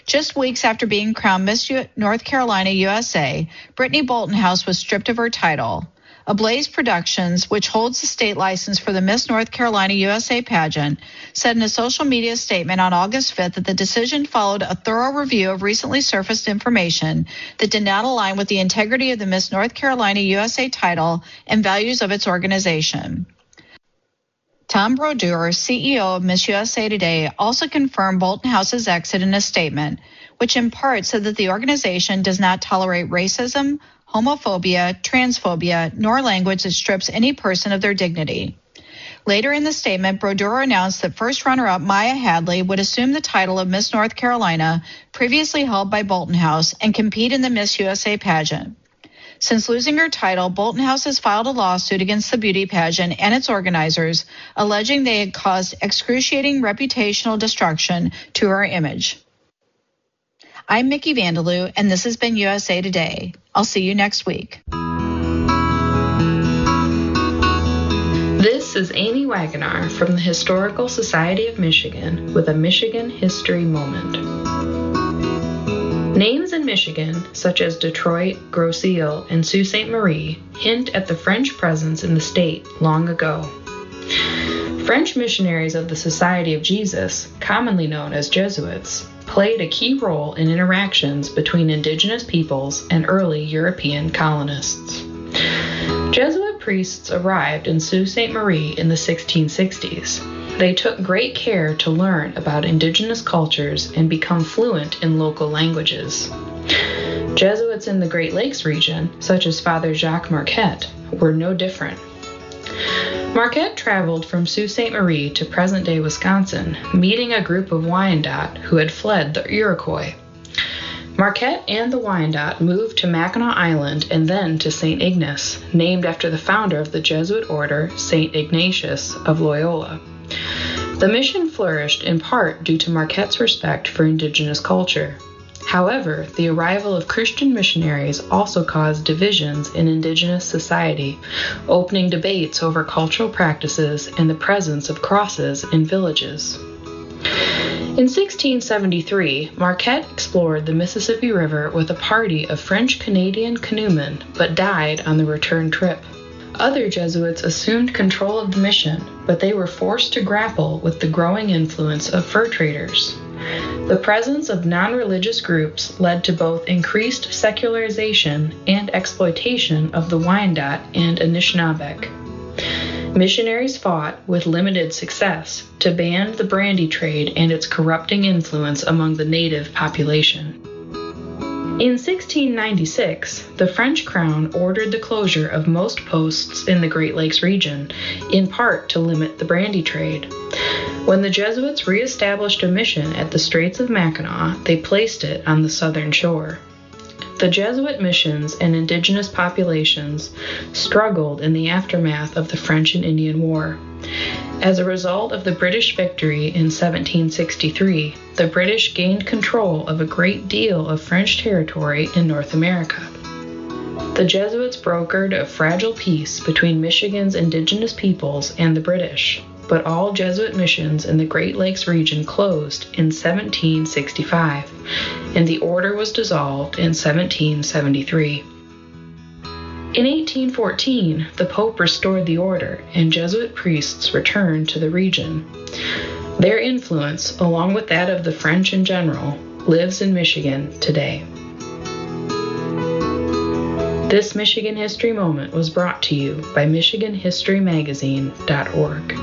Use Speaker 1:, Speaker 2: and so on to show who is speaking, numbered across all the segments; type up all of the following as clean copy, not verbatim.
Speaker 1: Just weeks after being crowned Miss North Carolina USA, Brittany Boltonhouse was stripped of her title. Ablaze Productions, which holds the state license for the Miss North Carolina USA pageant, said in a social media statement on August 5th that the decision followed a thorough review of recently surfaced information that did not align with the integrity of the Miss North Carolina USA title and values of its organization. Tom Brodeur, CEO of Miss USA Today, also confirmed Boltonhouse's exit in a statement, which in part said that the organization does not tolerate racism, homophobia, transphobia, nor language that strips any person of their dignity. Later in the statement, Brodeur announced that first runner-up Maya Hadley would assume the title of Miss North Carolina, previously held by Boltonhouse, and compete in the Miss USA pageant. Since losing her title, Boltonhouse has filed a lawsuit against the beauty pageant and its organizers, alleging they had caused excruciating reputational destruction to her image. I'm Mickey Vandeloo, and this has been USA Today. I'll see you next week.
Speaker 2: This is Amy Wagonar from the Historical Society of Michigan with a Michigan History Moment. Names in Michigan, such as Detroit, Grosse Ile, and Sault Ste. Marie, hint at the French presence in the state long ago. French missionaries of the Society of Jesus, commonly known as Jesuits, played a key role in interactions between indigenous peoples and early European colonists. Jesuit priests arrived in Sault Ste. Marie in the 1660s. They took great care to learn about indigenous cultures and become fluent in local languages. Jesuits in the Great Lakes region, such as Father Jacques Marquette, were no different. Marquette traveled from Sault Ste. Marie to present-day Wisconsin, meeting a group of Wyandot who had fled the Iroquois. Marquette and the Wyandot moved to Mackinac Island and then to St. Ignace, named after the founder of the Jesuit order, St. Ignatius of Loyola. The mission flourished in part due to Marquette's respect for indigenous culture. However, the arrival of Christian missionaries also caused divisions in indigenous society, opening debates over cultural practices and the presence of crosses in villages. In 1673, Marquette explored the Mississippi River with a party of French-Canadian canoemen, but died on the return trip. Other Jesuits assumed control of the mission, but they were forced to grapple with the growing influence of fur traders. The presence of non-religious groups led to both increased secularization and exploitation of the Wyandot and Anishinaabeg. Missionaries fought, with limited success, to ban the brandy trade and its corrupting influence among the native population. In 1696, the French crown ordered the closure of most posts in the Great Lakes region, in part to limit the brandy trade. When the Jesuits re-established a mission at the Straits of Mackinac, they placed it on the southern shore. The Jesuit missions and indigenous populations struggled in the aftermath of the French and Indian War. As a result of the British victory in 1763, the British gained control of a great deal of French territory in North America. The Jesuits brokered a fragile peace between Michigan's indigenous peoples and the British, but all Jesuit missions in the Great Lakes region closed in 1765, and the order was dissolved in 1773. In 1814, the Pope restored the order, and Jesuit priests returned to the region. Their influence, along with that of the French in general, lives in Michigan today. This Michigan History Moment was brought to you by MichiganHistoryMagazine.org.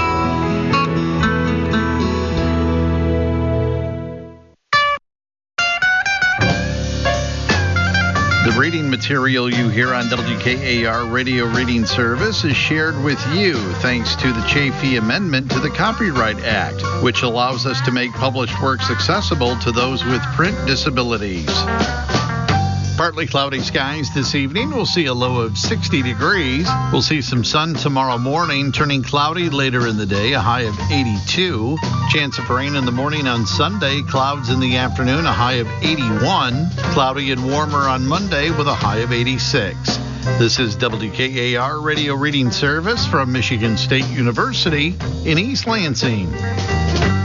Speaker 3: The reading material you hear on WKAR Radio Reading Service is shared with you thanks to the Chafee Amendment to the Copyright Act, which allows us to make published works accessible to those with print disabilities. Partly cloudy skies this evening. We'll see a low of 60 degrees. We'll see some sun tomorrow morning, turning cloudy later in the day, a high of 82. Chance of rain in the morning on Sunday, clouds in the afternoon, a high of 81. Cloudy and warmer on Monday with a high of 86. This is WKAR Radio Reading Service from Michigan State University in East Lansing.